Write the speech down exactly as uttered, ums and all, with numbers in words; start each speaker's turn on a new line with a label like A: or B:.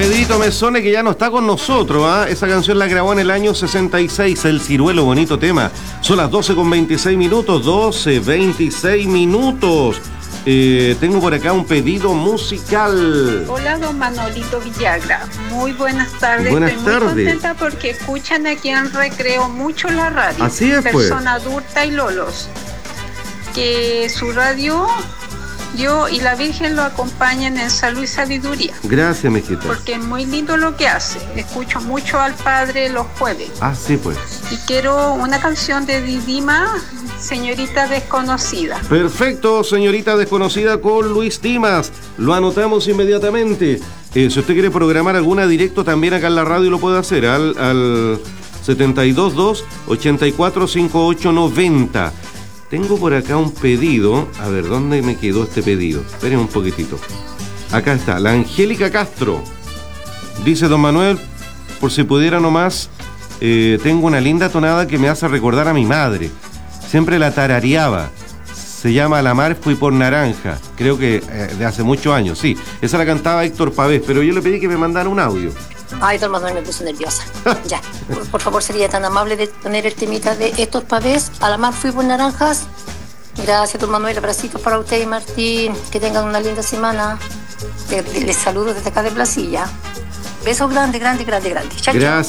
A: Pedrito Mesone, que ya no está con nosotros, ¿ah? Esa canción la grabó en el año sesenta y seis, El Ciruelo, bonito tema. Son las doce con veintiséis minutos, doce, veintiséis minutos. Eh, tengo por acá un pedido musical.
B: Hola, don Manolito Villagra. Muy buenas tardes.
A: Buenas
B: Estoy
A: tardes.
B: muy contenta porque escuchan aquí en Recreo mucho la radio.
A: Así es, pues.
B: Persona adulta y lolos. Que su radio, yo y la Virgen lo acompañan en salud y sabiduría.
A: Gracias, mijita.
B: Porque es muy lindo lo que hace. Escucho mucho al padre los jueves.
A: Ah, sí, pues.
B: Y quiero una canción de Didima, Señorita Desconocida.
A: Perfecto, Señorita Desconocida con Luis Dimas. Lo anotamos inmediatamente. Eh, si usted quiere programar alguna directo también acá en la radio, lo puede hacer al, al setenta y dos dos, ochenta y cuatro, cincuenta y ocho noventa. Tengo por acá un pedido. A ver, ¿dónde me quedó este pedido? Esperen un poquitito. Acá está, la Angélica Castro. Dice don Manuel, por si pudiera nomás, eh, tengo una linda tonada que me hace recordar a mi madre. Siempre la tarareaba. Se llama La mar fui por naranja. Creo que eh, de hace muchos años, sí. Esa la cantaba Héctor Pavés, pero yo le pedí que me mandara un audio.
C: Ay, don Manuel, me puso nerviosa. Ya, por, por favor, sería tan amable de poner el temita de Héctor Pavés, A la mar fui por naranjas. Gracias, don Manuel. Abracitos para usted y Martín. Que tengan una linda semana. Les, les saludo desde acá de Placilla. Besos grandes, grandes, grandes, grandes. Chau,
A: Gracias,